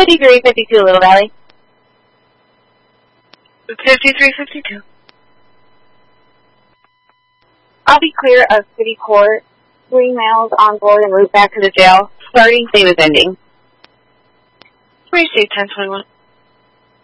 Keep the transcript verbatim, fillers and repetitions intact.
fifty-three fifty-two, Little Valley. fifty-three fifty-two. I'll be clear of city court. Three males on board and route back to the jail. Starting same as ending. Receive ten twenty-one.